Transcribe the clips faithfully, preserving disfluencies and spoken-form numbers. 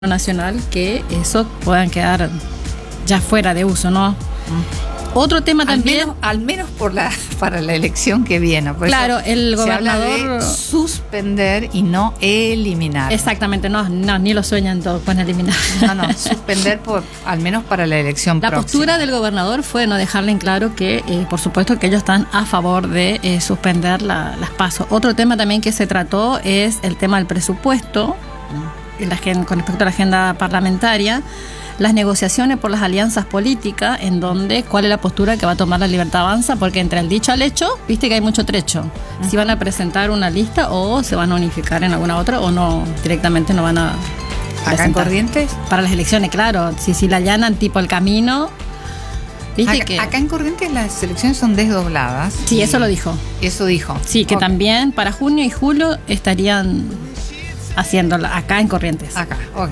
nacional que eso puedan quedar ya fuera de uso, ¿no? Mm. Otro tema también, al menos, al menos por la para la elección que viene. Por claro, eso el gobernador se habla de suspender y no eliminar. Exactamente, no, no ni lo sueñan todos con eliminar. No, no, suspender por al menos para la elección la próxima. postura del gobernador fue no dejarle en claro que, eh, por supuesto, que ellos están a favor de eh, suspender la, las PASO. Otro tema también que se trató es el tema del presupuesto. La, con respecto a la agenda parlamentaria, las negociaciones por las alianzas políticas, en donde cuál es la postura que va a tomar la Libertad Avanza, porque entre el dicho al hecho, viste que hay mucho trecho. Uh-huh. Si van a presentar una lista o se van a unificar en alguna otra o no, directamente no van a presentar. ¿Acá en Corrientes? Para las elecciones, claro. Si, si la allanan tipo el camino. ¿Viste acá, que acá en Corrientes las elecciones son desdobladas. Sí, eso lo dijo. Eso dijo. Sí, que okay. También para junio y julio estarían haciéndola acá en Corrientes. Acá, ok.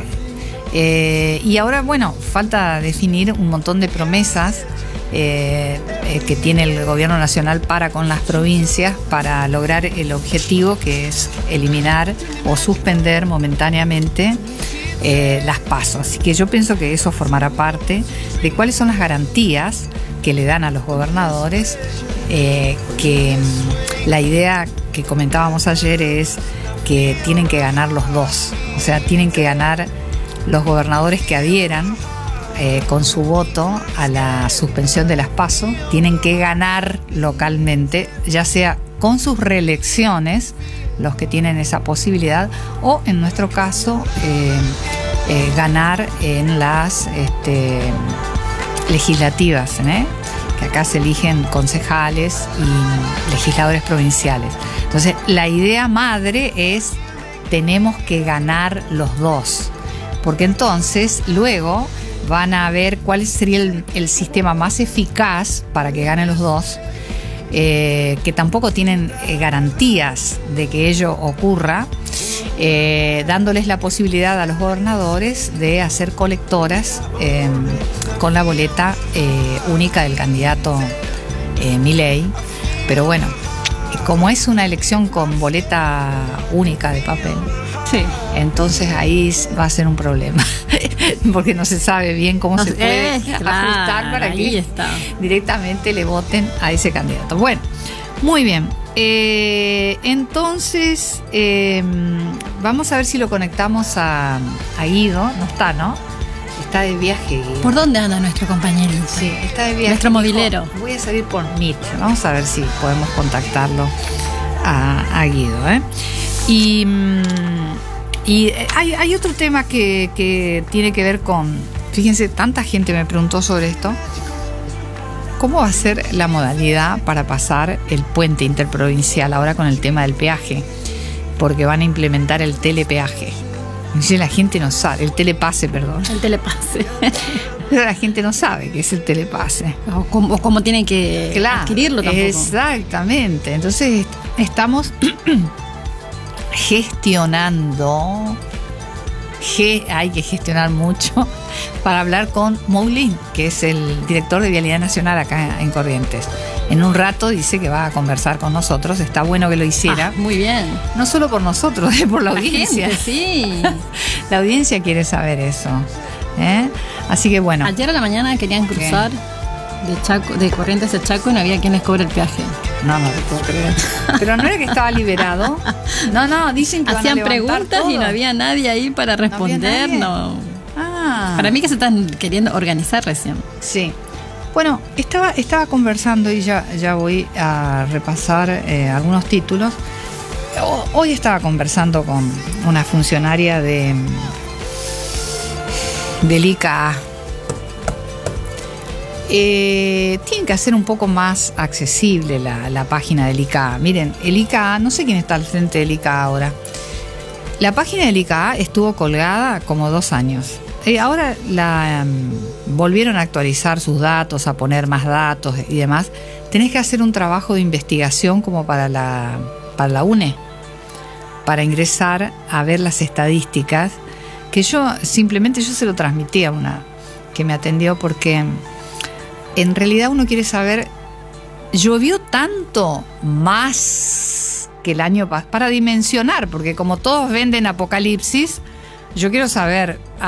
Eh, y ahora, bueno, falta definir un montón de promesas eh, eh, que tiene el gobierno nacional para con las provincias para lograr el objetivo, que es eliminar o suspender momentáneamente eh, las PASO. Así que yo pienso que eso formará parte de cuáles son las garantías que le dan a los gobernadores, eh, que la idea que comentábamos ayer es que tienen que ganar los dos, o sea, tienen que ganar los gobernadores que adhieran eh, con su voto a la suspensión de las PASO, tienen que ganar localmente, ya sea con sus reelecciones, los que tienen esa posibilidad, o en nuestro caso, eh, eh, ganar en las este, legislativas, ¿eh? que acá se eligen concejales y legisladores provinciales. Entonces, la idea madre es, tenemos que ganar los dos, porque entonces luego van a ver cuál sería el, el sistema más eficaz para que ganen los dos, eh, que tampoco tienen eh, garantías de que ello ocurra, eh, dándoles la posibilidad a los gobernadores de hacer colectoras eh, con la boleta eh, única del candidato eh, Milei. Pero bueno, como es una elección con boleta única de papel, sí, entonces ahí va a ser un problema, porque no se sabe bien cómo no, se puede eh, claro, ajustar para que está. directamente le voten a ese candidato. Bueno, muy bien. Eh, entonces, eh, vamos a ver si lo conectamos a, a Guido. No está, ¿no? Está de viaje, Guido. ¿Por dónde anda nuestro compañerito? Sí, está de viaje. Nuestro movilero. Dijo, voy a salir por Meet. Vamos a ver si podemos contactarlo a, a Guido, ¿eh? Y, y hay, hay otro tema que, que tiene que ver con... Fíjense, tanta gente me preguntó sobre esto. ¿Cómo va a ser la modalidad para pasar el puente interprovincial ahora con el tema del peaje? Porque van a implementar el telepeaje. La gente no sabe, el telepase, perdón. El telepase. Pero la gente no sabe qué es el telepase. O cómo, o cómo tienen que claro, adquirirlo tampoco. Exactamente. Entonces estamos gestionando, ge, hay que gestionar mucho para hablar con Moulin, que es el director de Vialidad Nacional acá en Corrientes. En un rato dice que va a conversar con nosotros. Está bueno que lo hiciera. Ah, muy bien. No solo por nosotros, es por la, la audiencia. Gente, sí. La audiencia quiere saber eso. ¿eh? Así que bueno. Ayer a la mañana querían cruzar de, Chaco, de Corrientes a Chaco y no había quien les cobre el peaje. No, no te puedo creer. Pero no era que estaba liberado. No, no, dicen que hacían van a preguntas todo. Y no había nadie ahí para responder. No. Ah. Para mí que se están queriendo organizar recién. Sí. Bueno, estaba, estaba conversando y ya, ya voy a repasar eh, algunos títulos. Hoy estaba conversando con una funcionaria de del I C A. Eh, tienen que hacer un poco más accesible la, la página del I C A. Miren, el I C A, no sé quién está al frente del I C A ahora. La página del I C A estuvo colgada como dos años. Eh, ahora la um, volvieron a actualizar sus datos, a poner más datos y demás. Tenés que hacer un trabajo de investigación como para la, para la U N E, para ingresar a ver las estadísticas, que yo simplemente yo se lo transmití a una que me atendió, porque en realidad uno quiere saber, ¿llovió tanto más que el año pasado? Para dimensionar, porque como todos venden apocalipsis, Yo quiero saber,